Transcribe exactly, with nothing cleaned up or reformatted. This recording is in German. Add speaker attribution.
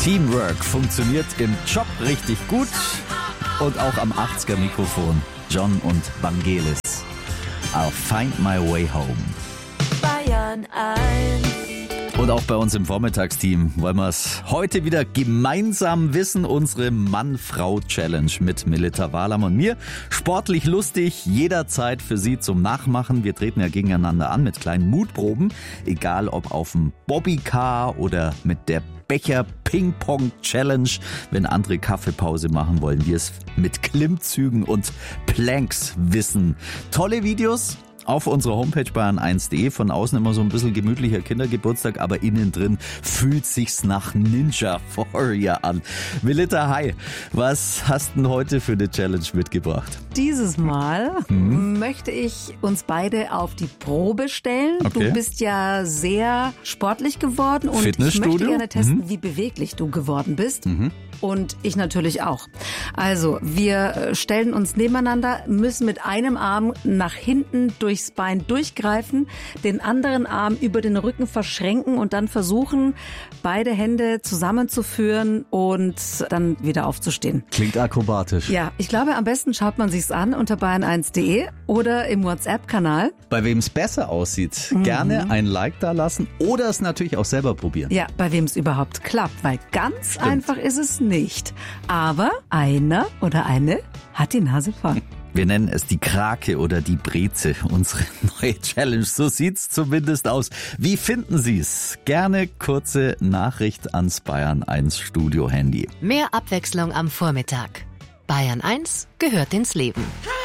Speaker 1: Teamwork funktioniert im Job richtig gut und auch am achtziger Mikrofon. John und Vangelis. I'll find my way home.
Speaker 2: Bayern eins.
Speaker 1: Und auch bei uns im Vormittagsteam wollen wir es heute wieder gemeinsam wissen. Unsere Mann-Frau-Challenge mit Melita Walam und mir. Sportlich lustig, jederzeit für Sie zum Nachmachen. Wir treten ja gegeneinander an mit kleinen Mutproben. Egal ob auf dem Bobbycar oder mit der Becher-Ping-Pong-Challenge. Wenn andere Kaffeepause machen, wollen wir es mit Klimmzügen und Planks wissen. Tolle Videos auf unserer Homepage bayern eins punkt de. Von außen immer so ein bisschen gemütlicher Kindergeburtstag, aber innen drin fühlt sich's nach Ninja Warrior an. Melita, hi. Was hast du denn heute für eine Challenge mitgebracht?
Speaker 3: Dieses Mal
Speaker 1: Hm?
Speaker 3: möchte ich uns beide auf die Probe stellen.
Speaker 1: Okay.
Speaker 3: Du bist ja sehr sportlich geworden und ich
Speaker 1: Fitnessstudio?
Speaker 3: möchte gerne testen,
Speaker 1: Mhm.
Speaker 3: wie beweglich du geworden bist. Und ich natürlich auch. Also, wir stellen uns nebeneinander, müssen mit einem Arm nach hinten durchs Bein durchgreifen, den anderen Arm über den Rücken verschränken und dann versuchen, beide Hände zusammenzuführen und dann wieder aufzustehen.
Speaker 1: Klingt akrobatisch.
Speaker 3: Ja, ich glaube, am besten schaut man sich's an unter bayern eins punkt de oder im WhatsApp-Kanal.
Speaker 1: Bei wem es besser aussieht, gerne ein Like da lassen oder es natürlich auch selber probieren.
Speaker 3: Ja, bei wem es überhaupt klappt, weil ganz einfach ist es nicht. Aber einer oder eine hat die Nase vorn.
Speaker 1: Wir nennen es die Krake oder die Breze, unsere neue Challenge. So sieht's zumindest aus. Wie finden Sie's? Gerne kurze Nachricht ans Bayern eins Studio-Handy.
Speaker 2: Mehr Abwechslung am Vormittag. Bayern eins gehört ins Leben.